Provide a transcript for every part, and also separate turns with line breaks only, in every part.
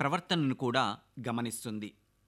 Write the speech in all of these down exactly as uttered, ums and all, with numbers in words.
ప్రవర్తనను కూడా గమనిస్తుంది.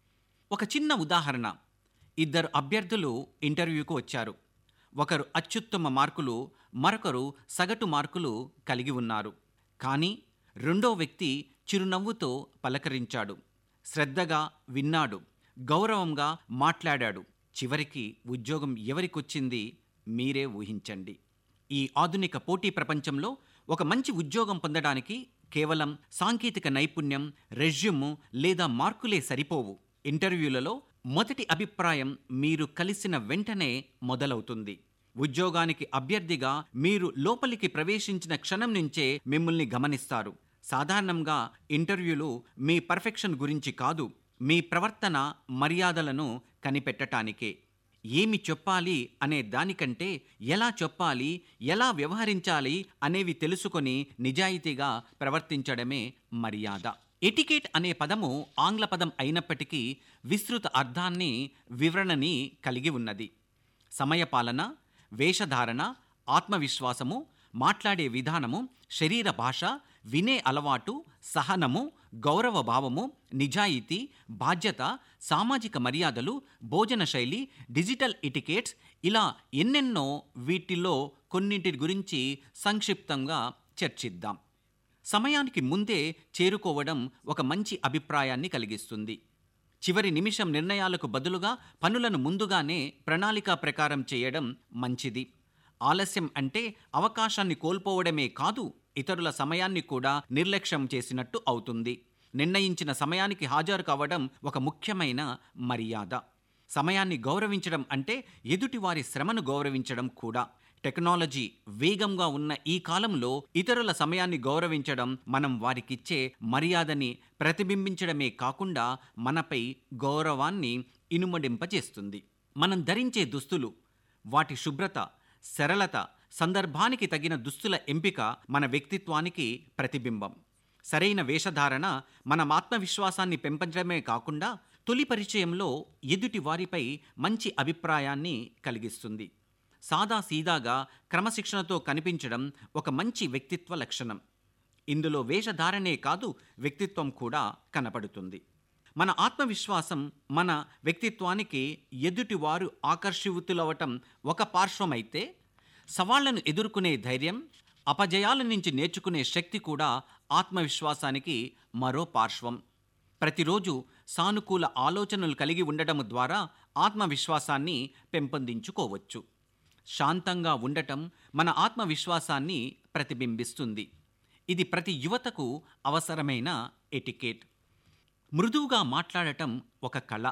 ఒక చిన్న ఉదాహరణ. ఇద్దరు అభ్యర్థులు ఇంటర్వ్యూకు వచ్చారు. ఒకరు అత్యుత్తమ మార్కులు, మరొకరు సగటు మార్కులు కలిగి ఉన్నారు. కానీ రెండో వ్యక్తి చిరునవ్వుతో పలకరించాడు, శ్రద్ధగా విన్నాడు, గౌరవంగా మాట్లాడాడు. చివరికి ఉద్యోగం ఎవరికొచ్చింది మీరే ఊహించండి. ఈ ఆధునిక పోటీ ప్రపంచంలో ఒక మంచి ఉద్యోగం పొందడానికి కేవలం సాంకేతిక నైపుణ్యం, రెజ్యూమ్ లేదా మార్కులే సరిపోవు. ఇంటర్వ్యూలలో మొదటి అభిప్రాయం మీరు కలిసిన వెంటనే మొదలవుతుంది. ఉద్యోగానికి అభ్యర్థిగా మీరు లోపలికి ప్రవేశించిన క్షణం నుంచే మిమ్మల్ని గమనిస్తారు. సాధారణంగా ఇంటర్వ్యూలు మీ పర్ఫెక్షన్ గురించి కాదు, మీ ప్రవర్తన, మర్యాదలను కనిపెట్టటానికే. ఏమి చెప్పాలి అనే దానికంటే ఎలా చెప్పాలి, ఎలా వ్యవహరించాలి అనేవి తెలుసుకొని నిజాయితీగా ప్రవర్తించడమే మర్యాద. ఎటికేట్ అనే పదము ఆంగ్ల పదం అయినప్పటికీ విస్తృత అర్థాన్ని, వివరణని కలిగి ఉన్నది. సమయపాలన, వేషధారణ, ఆత్మవిశ్వాసము, మాట్లాడే విధానము, శరీర భాష, వినే అలవాటు, సహనము, గౌరవ భావము, నిజాయితీ, బాధ్యత, సామాజిక మర్యాదలు, భోజన శైలి, డిజిటల్ ఎటికేట్స్, ఇలా ఎన్నెన్నో. వీటిలో కొన్నింటి గురించి సంక్షిప్తంగా చర్చిద్దాం. సమయానికి ముందే చేరుకోవడం ఒక మంచి అభిప్రాయాన్ని కలిగిస్తుంది. చివరి నిమిషం నిర్ణయాలకు బదులుగా పనులను ముందుగానే ప్రణాళిక ప్రకారం చేయడం మంచిది. ఆలస్యం అంటే అవకాశాన్ని కోల్పోవడమే కాదు, ఇతరుల సమయాన్ని కూడా నిర్లక్ష్యం చేసినట్టు అవుతుంది. నిర్ణయించిన సమయానికి హాజరు కావడం ఒక ముఖ్యమైన మర్యాద. సమయాన్ని గౌరవించడం అంటే ఎదుటివారి శ్రమను గౌరవించడం కూడా. టెక్నాలజీ వేగంగా ఉన్న ఈ కాలంలో ఇతరుల సమయాన్ని గౌరవించడం మనం వారికిచ్చే మర్యాదని ప్రతిబింబించడమే కాకుండా మనపై గౌరవాన్ని ఇనుమడింపజేస్తుంది. మనం ధరించే దుస్తులు, వాటి శుభ్రత, సరళత, సందర్భానికి తగిన దుస్తుల ఎంపిక మన వ్యక్తిత్వానికి ప్రతిబింబం. సరైన వేషధారణ మన ఆత్మవిశ్వాసాన్ని పెంపడమే కాకుండా తొలి పరిచయంలో ఎదుటి వారిపై మంచి అభిప్రాయాన్ని కలిగిస్తుంది. సాదా సీదాగా క్రమశిక్షణతో కనిపించడం ఒక మంచి వ్యక్తిత్వ లక్షణం. ఇందులో వేషధారణే కాదు, వ్యక్తిత్వం కూడా కనపడుతుంది. మన ఆత్మవిశ్వాసం మన వ్యక్తిత్వానికి ఎదుటివారు ఆకర్షితులవటం ఒక పార్శ్వమైతే, సవాళ్లను ఎదుర్కొనే ధైర్యం, అపజయాల నుంచి నేర్చుకునే శక్తి కూడా ఆత్మవిశ్వాసానికి మరో పార్శ్వం. ప్రతిరోజు సానుకూల ఆలోచనలు కలిగి ఉండటం ద్వారా ఆత్మవిశ్వాసాన్ని పెంపొందించుకోవచ్చు. శాంతంగా ఉండటం మన ఆత్మవిశ్వాసాన్ని ప్రతిబింబిస్తుంది. ఇది ప్రతి యువతకు అవసరమైన ఎటికేట్. మృదువుగా మాట్లాడటం ఒక కళ.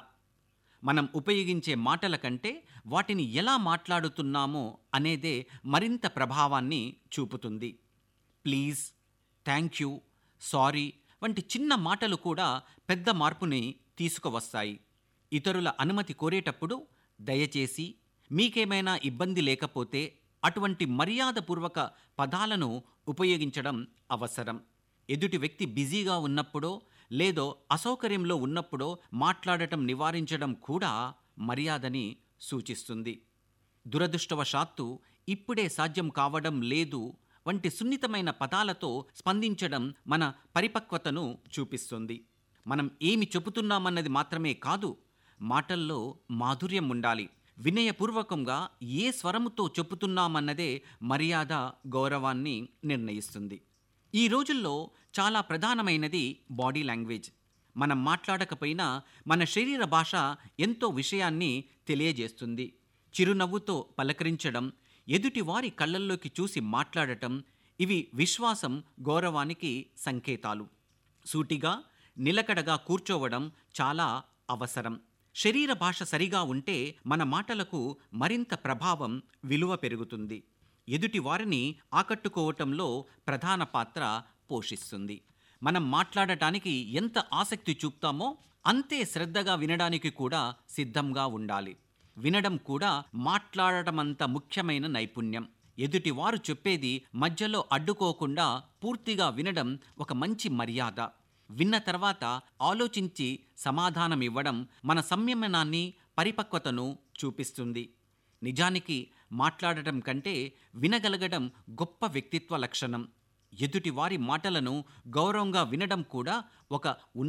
మనం ఉపయోగించే మాటల కంటే వాటిని ఎలా మాట్లాడుతున్నామో అనేదే మరింత ప్రభావాన్ని చూపుతుంది. ప్లీజ్, థ్యాంక్ యూ, సారీ వంటి చిన్న మాటలు కూడా పెద్ద మార్పుని తీసుకువస్తాయి. ఇతరుల అనుమతి కోరేటప్పుడు దయచేసి, మీకేమైనా ఇబ్బంది లేకపోతే అటువంటి మర్యాదపూర్వక పదాలను ఉపయోగించడం అవసరం. ఎదుటి వ్యక్తి బిజీగా ఉన్నప్పుడో లేదో అసౌకర్యంలో ఉన్నప్పుడో మాట్లాడటం నివారించడం కూడా మర్యాదని సూచిస్తుంది. దురదృష్టవశాత్తు ఇప్పుడే సాధ్యం కావడం లేదు వంటి సున్నితమైన పదాలతో స్పందించడం మన పరిపక్వతను చూపిస్తుంది. మనం ఏమి చెబుతున్నామన్నది మాత్రమే కాదు, మాటల్లో మాధుర్యం ఉండాలి. వినయపూర్వకంగా ఏ స్వరముతో చెప్పుతున్నామన్నదే మర్యాద, గౌరవాన్ని నిర్ణయిస్తుంది. ఈ రోజుల్లో చాలా ప్రధానమైనది బాడీ లాంగ్వేజ్. మనం మాట్లాడకపోయినా మన శరీర భాష ఎంతో విషయాన్ని తెలియజేస్తుంది. చిరునవ్వుతో పలకరించడం, ఎదుటివారి కళ్ళల్లోకి చూసి మాట్లాడటం, ఇవి విశ్వాసం, గౌరవానికి సంకేతాలు. సూటిగా, నిలకడగా కూర్చోవడం చాలా అవసరం. శరీర భాష సరిగా ఉంటే మన మాటలకు మరింత ప్రభావం, విలువ పెరుగుతుంది. ఎదుటి వారిని ఆకట్టుకోవటంలో ప్రధాన పాత్ర పోషిస్తుంది. మనం మాట్లాడటానికి ఎంత ఆసక్తి చూపుతామో అంతే శ్రద్ధగా వినడానికి కూడా సిద్ధంగా ఉండాలి. వినడం కూడా మాట్లాడటమంత ముఖ్యమైన నైపుణ్యం. ఎదుటివారు చెప్పేది మధ్యలో అడ్డుకోకుండా పూర్తిగా వినడం ఒక మంచి మర్యాద. విన్న తర్వాత ఆలోచించి సమాధానం ఇవ్వడం మన సంయమనాన్ని, పరిపక్వతను చూపిస్తుంది. నిజానికి మాట్లాడటం కంటే వినగలగడం గొప్ప వ్యక్తిత్వ లక్షణం. ఎదుటి వారి మాటలను గౌరవంగా వినడం కూడా ఒక